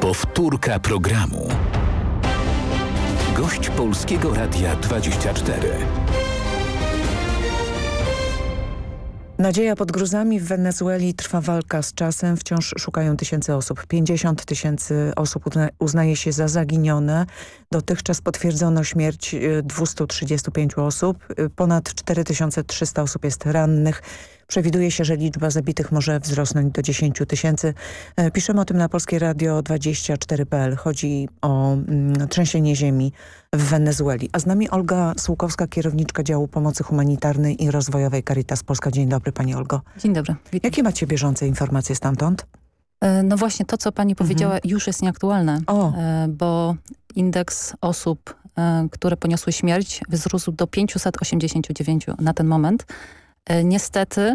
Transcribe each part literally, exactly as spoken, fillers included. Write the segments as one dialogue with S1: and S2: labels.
S1: Powtórka programu. Gość Polskiego Radia dwadzieścia cztery.
S2: Nadzieja pod gruzami. W Wenezueli trwa walka z czasem. Wciąż szukają tysięcy osób. pięćdziesiąt tysięcy osób uzna uznaje się za zaginione. Dotychczas potwierdzono śmierć dwieście trzydzieści pięć osób. Ponad cztery tysiące trzysta osób jest rannych. Przewiduje się, że liczba zabitych może wzrosnąć do dziesięć tysięcy. Piszemy o tym na Polskie Radio dwadzieścia cztery kropka p l. Chodzi o mm, trzęsienie ziemi w Wenezueli. A z nami Olga Sułkowska, kierowniczka działu pomocy humanitarnej i rozwojowej Caritas Polska. Dzień dobry, pani Olgo.
S3: Dzień dobry. Witam.
S2: Jakie macie bieżące informacje stamtąd?
S3: No właśnie to, co pani powiedziała, mhm. już jest nieaktualne,
S2: o.
S3: bo indeks osób, które poniosły śmierć, wzrósł do pięćset osiemdziesiąt dziewięć na ten moment. Niestety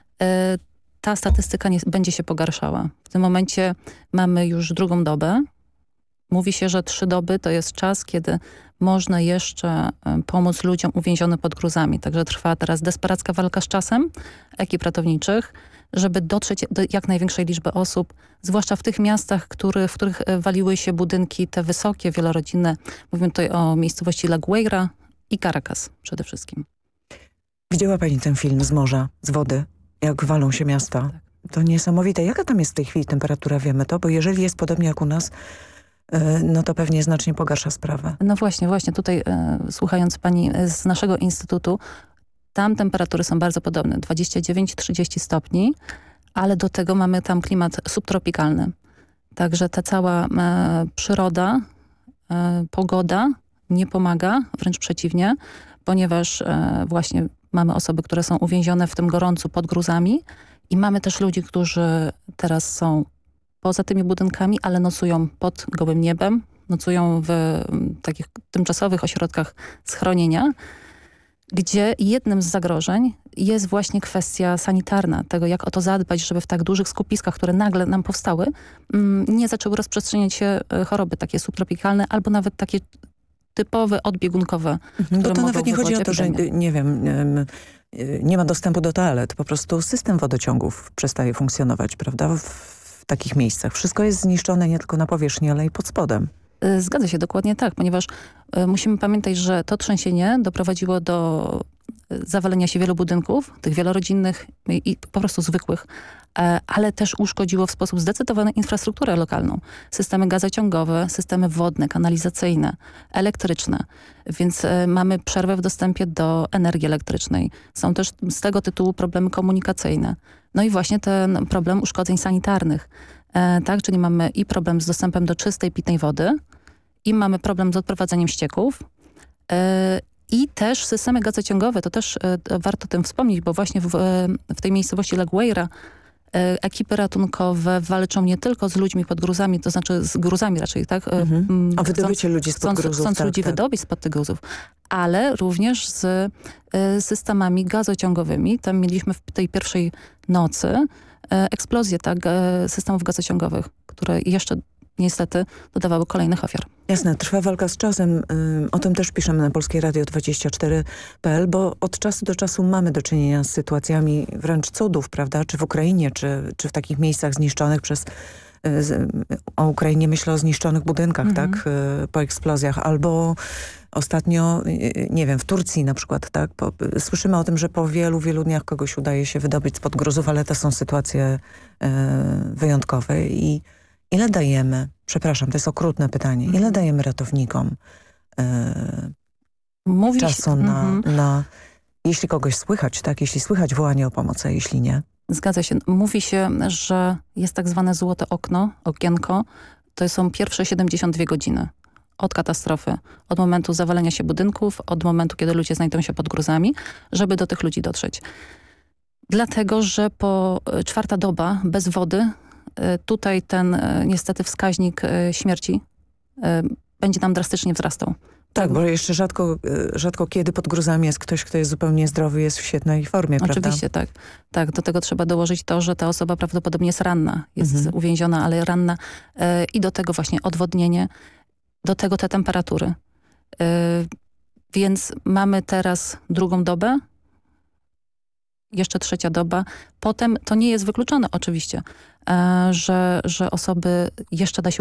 S3: ta statystyka nie, będzie się pogarszała. W tym momencie mamy już drugą dobę. Mówi się, że trzy doby to jest czas, kiedy można jeszcze pomóc ludziom uwięzionym pod gruzami. Także trwa teraz desperacka walka z czasem ekip ratowniczych, żeby dotrzeć do jak największej liczby osób, zwłaszcza w tych miastach, który, w których waliły się budynki te wysokie, wielorodzinne. Mówimy tutaj o miejscowości La Guaira i Caracas przede wszystkim.
S2: Widziała pani ten film z morza, z wody, jak walą się miasta? Tak. To niesamowite. Jaka tam jest w tej chwili temperatura, wiemy to? Bo jeżeli jest podobnie jak u nas, no to pewnie znacznie pogarsza sprawę.
S3: No właśnie, właśnie. Tutaj e, słuchając pani z naszego instytutu, tam temperatury są bardzo podobne. dwadzieścia dziewięć trzydzieści stopni, ale do tego mamy tam klimat subtropikalny. Także ta cała e, przyroda, e, pogoda nie pomaga, wręcz przeciwnie, ponieważ e, właśnie mamy osoby, które są uwięzione w tym gorącu pod gruzami i mamy też ludzi, którzy teraz są poza tymi budynkami, ale nocują pod gołym niebem, nocują w takich tymczasowych ośrodkach schronienia, gdzie jednym z zagrożeń jest właśnie kwestia sanitarna, tego jak o to zadbać, żeby w tak dużych skupiskach, które nagle nam powstały, nie zaczęły rozprzestrzeniać się choroby takie subtropikalne albo nawet takie typowe, odbiegunkowe.
S2: Mhm, bo to nawet nie chodzi o to, że nie wiem, nie ma dostępu do toalet. Po prostu system wodociągów przestaje funkcjonować, prawda? W, w takich miejscach. Wszystko jest zniszczone nie tylko na powierzchni, ale i pod spodem.
S3: Zgadza się, dokładnie tak, ponieważ musimy pamiętać, że to trzęsienie doprowadziło do zawalenia się wielu budynków, tych wielorodzinnych i po prostu zwykłych, ale też uszkodziło w sposób zdecydowany infrastrukturę lokalną. Systemy gazociągowe, systemy wodne, kanalizacyjne, elektryczne. Więc mamy przerwę w dostępie do energii elektrycznej. Są też z tego tytułu problemy komunikacyjne. No i właśnie ten problem uszkodzeń sanitarnych. Tak, czyli mamy i problem z dostępem do czystej, pitnej wody, i mamy problem z odprowadzeniem ścieków, i też systemy gazociągowe, to też warto o tym wspomnieć, bo właśnie w, w tej miejscowości La Guaira ekipy ratunkowe walczą nie tylko z ludźmi pod gruzami, to znaczy z gruzami raczej, tak?
S2: Mhm. O wydobycie
S3: chcąc,
S2: ludzi spod
S3: chcąc,
S2: gruzów.
S3: Chcąc
S2: tak,
S3: ludzi
S2: tak.
S3: wydobyć spod tych gruzów, ale również z y, systemami gazociągowymi. Tam mieliśmy w tej pierwszej nocy y, eksplozję tak, y, systemów gazociągowych, które jeszcze niestety dodawały kolejnych ofiar.
S2: Jasne, trwa walka z czasem. O tym też piszemy na Polskie Radio dwadzieścia cztery kropka p l, bo od czasu do czasu mamy do czynienia z sytuacjami wręcz cudów, prawda? Czy w Ukrainie, czy, czy w takich miejscach zniszczonych przez... O Ukrainie myślę o zniszczonych budynkach, mhm. tak? Po eksplozjach. Albo ostatnio, nie wiem, w Turcji na przykład, tak? Po, słyszymy o tym, że po wielu, wielu dniach kogoś udaje się wydobyć spod gruzów, ale to są sytuacje e, wyjątkowe. I ile dajemy, przepraszam, to jest okrutne pytanie, ile dajemy ratownikom e,
S3: Mówi
S2: czasu
S3: się,
S2: na,
S3: mm-hmm.
S2: na, jeśli kogoś słychać, tak? Jeśli słychać wołanie o pomoc, a jeśli nie?
S3: Zgadza się. Mówi się, że jest tak zwane złote okno, okienko. To są pierwsze siedemdziesiąt dwie godziny od katastrofy, od momentu zawalenia się budynków, od momentu, kiedy ludzie znajdą się pod gruzami, żeby do tych ludzi dotrzeć. Dlatego, że po czwarta doba bez wody, tutaj ten niestety wskaźnik śmierci będzie nam drastycznie wzrastał.
S2: Tak, bo jeszcze rzadko, rzadko kiedy pod gruzami jest ktoś, kto jest zupełnie zdrowy, jest w świetnej formie, prawda?
S3: Oczywiście, tak. Tak, do tego trzeba dołożyć to, że ta osoba prawdopodobnie jest ranna, jest mhm. uwięziona, ale ranna e, i do tego właśnie odwodnienie, do tego te temperatury. E, więc mamy teraz drugą dobę, jeszcze trzecia doba. Potem to nie jest wykluczone oczywiście, e, że, że osoby jeszcze da się